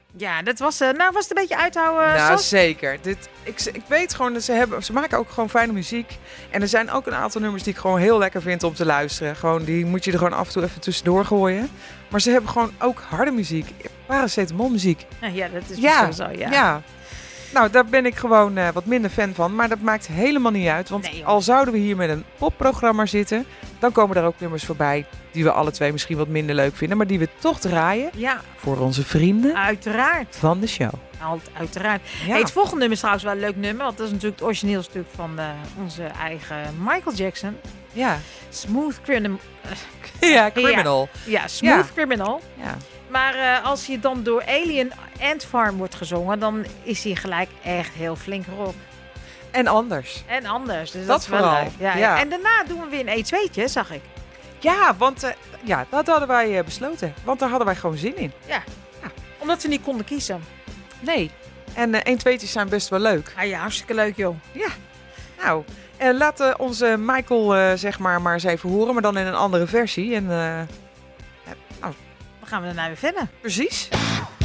Ja, dat was, was het een beetje uithouden. Nou, zeker. Ik weet gewoon dat ze maken ook gewoon fijne muziek. En er zijn ook een aantal nummers die ik gewoon heel lekker vind om te luisteren. Gewoon, die moet je er gewoon af en toe even tussendoor gooien. Maar ze hebben gewoon ook harde muziek. Paracetamolmuziek. Ja, dat is zo, ja. Nou, daar ben ik gewoon wat minder fan van. Maar dat maakt helemaal niet uit. Want al zouden we hier met een popprogramma zitten, dan komen er ook nummers voorbij die we alle twee misschien wat minder leuk vinden. Maar die we toch draaien voor onze vrienden van de show. Uiteraard. Ja. Hey, het volgende nummer is trouwens wel een leuk nummer. Want dat is natuurlijk het origineel stuk van onze eigen Michael Jackson. Ja. Smooth Criminal. Criminal. Ja, Smooth Criminal. Ja. Maar als hij dan door Alien Ant Farm wordt gezongen, dan is hij gelijk echt heel flink rock. En anders. Dus dat is wel vooral. leuk. Ja. En daarna doen we weer een E2'tje, zag ik. Ja, want dat hadden wij besloten. Want daar hadden wij gewoon zin in. Ja. Omdat we niet konden kiezen. Nee. En 1-2'tjes zijn best wel leuk. Ja, hartstikke leuk, joh. Ja. Nou, laten onze Michael zeg maar eens even horen, maar dan in een andere versie. En Dan gaan we daarna weer verder. Precies.